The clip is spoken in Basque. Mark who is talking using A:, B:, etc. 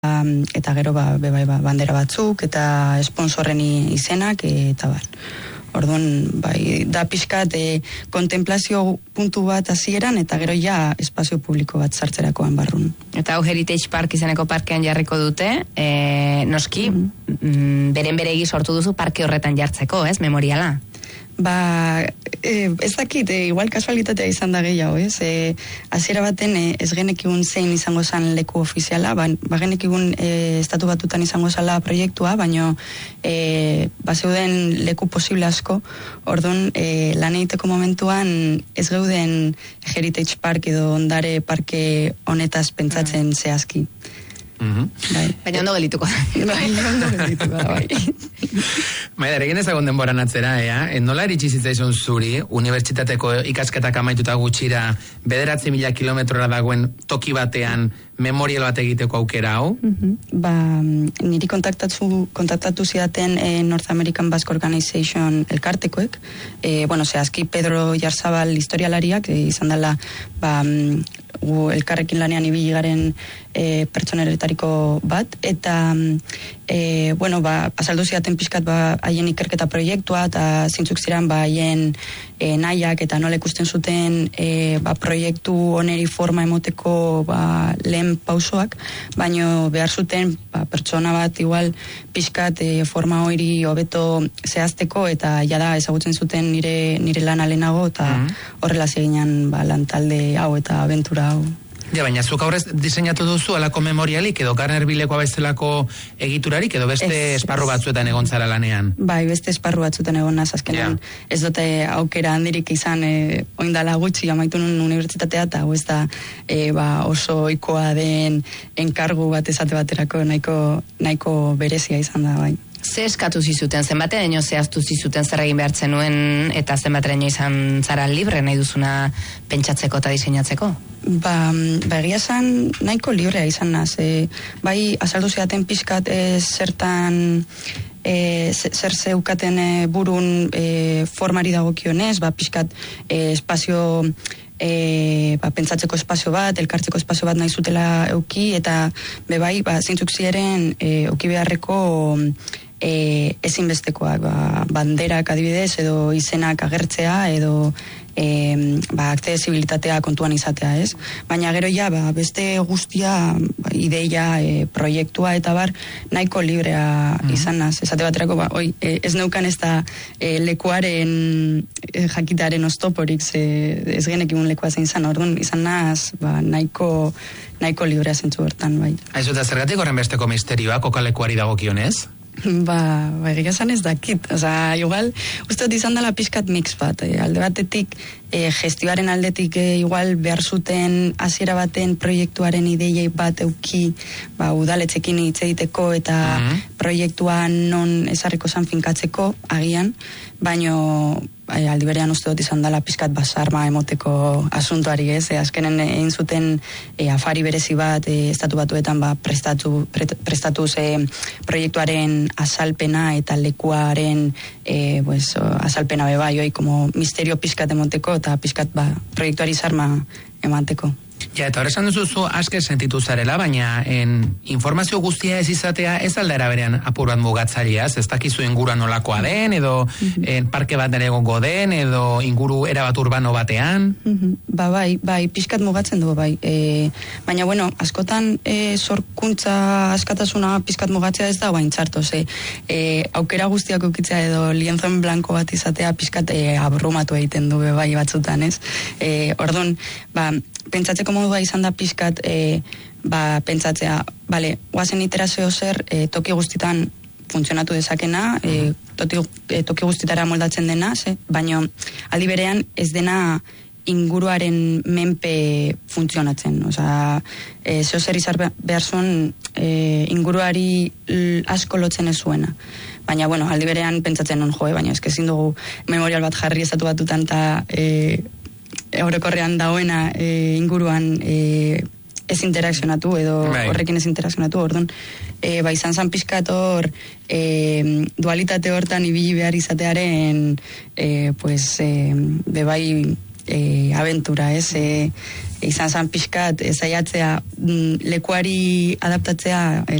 A: eta gero bandera batzuk eta sponsorren izenak eta bar. Orduan, bai, da pixkat kontemplazio puntu bat hasieran eta gero ja espazio publiko bat sartzerakoan barrun.
B: Eta hau Heritage Park izeneko parkean jarriko dute, noski, beren beregi sortu duzu parke horretan jartzeko, ez, memoriala?
A: Ez dakit, igual kasualitatea izan da gehiago, ez? Hasiera baten ez genekigun zein izango zen leku ofiziala, genekigun estatu batutan izango zela proiektua, baino zeuden leku posible asko, orduan lan egiteko momentuan ez geuden Heritage Park edo ondare parke honetaz pentsatzen zehazki.
B: Baina ondo gelituko da.
C: Maider, egin ezagun denboran atzera, nola iritsi zitzaizun zuri, unibertsitateko ikasketak amaituta gutxira, 9.000 kilometrora dagoen toki batean memorial bat egiteko aukera hau?
A: Niri kontaktatu zidaten North American Basque Organization elkartekoek, zehazki Pedro Jarzabal historialariak, izan dela elkarrekin lanean ibili garen pertsoneretariko bat, eta azaldu zidaten pixkat haien ikerketa proiektua, eta zintzuk ziren haien nahiak eta nola ikusten zuten proiektu oneri forma emoteko lehen pausoak, baino behar zuten pertsona bat igual pixkat forma hori hobeto zehazteko, eta jada ezagutzen zuten nire lana lehenago, eta horrela zeginan lantalde hau eta abentura hau.
C: Ja, baina zuk aurrez diseinatu duzu alako memorialik edo Garner Bilekoa bestelako egiturarik edo beste esparru batzuetan egon zara lanean?
A: Bai, beste esparru batzuetan egon naz, azkenean ez dute aukera handirik izan oindala gutxi amaitu nun unibertsitatea, eta ez da oso ohikoa den enkargu bat esate baterako nahiko berezia izan da, bai.
B: Ze eskatu zizuten, zenbateraino zehaztu zizuten zer egin behar zenuen, eta zenbateraino izan zara libre nahi duzuna pentsatzeko eta diseinatzeko?
A: Egia esan nahiko librea izan naz. Bai, azaldu zidaten pixkat zertan zer zeukaten burun formari dagokionez, pixkat espazio pentsatzeko espazio bat, elkartzeko espazio bat nahi zutela euki, eta bebai, zeintzuk ziren euki beharreko ezinbestekoak, banderak adibidez, edo izenak agertzea, edo akzesibilitatea kontuan izatea, ez? Baina gero beste guztia, ideia, proiektua eta bar, nahiko librea izan naz. Esate baterako, ez neukan ez da lekuaren jakitaren oztoporik, ez genekimun lekua zein zan, orduan izan naz, nahiko librea zentzu hortan, bai.
C: Aizu, eta zergatik horren besteko misterioa kokalekuari dagokionez?
A: Egia esan ez dakit. Igual, uste dut izan dela pixkat mix bat. Alde batetik, gestioaren aldetik igual behar zuten hasiera baten proiektuaren ideiei bat euki, udaletxekin hitz egiteko eta proiektuan non ezarriko zan finkatzeko, agian, baino aldi berean uste dut izan dela pixkat basarma emoteko asuntoari, ez? Azkenen egin zuten afari berezi bat estatu batuetan prestatu proiektuaren azalpena eta lekuaren azalpena bebai, como misterio pixkat emoteko eta pixkat proiektuari zarma emateko.
C: Ja, eta horrezan duzu aske sentitu zarela, baina informazio guztia ez izatea ez aldera berean apur bat mugatzaileaz, ez dakizu ingurua nolakoa den, edo parke bat nere egongo den, edo inguru erabat urbano batean?
A: Bai, pixkat mugatzen du, bai. Baina, askotan sorkuntza askatasuna pixkat mugatzea ez da, bain txarto, aukera guztiak ukitzea edo lienzo en blanco bat izatea pixkat abrumatu egiten du, bai, batzutan, ez? Orduan, pentsatzeko modua izan da pixkat pentsatzea, guazen iterazio zer toki guztitan funtzionatu dezakena, toki guztitara moldatzen dena, baina aldi berean ez dena inguruaren menpe funtzionatzen. Zeo zer izar behar zuen inguruari asko lotzen ez zuena. Baina, aldi berean pentsatzen non baina ezkezin dugu memorial bat jarri estatu batutan eta orokorrean dagoena inguruan ez interakzionatu edo horrekin ez interakzionatu, orduan izan zan pixkat hor dualitate hortan ibili behar izatearen bebai abentura, ez? Izan zan pixkat, zaiatzea lekuari adaptatzea